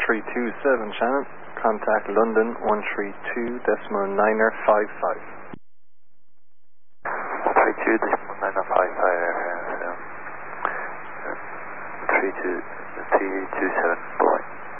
1327 Shannon. Contact London 132.955. 132.955 3227 boy.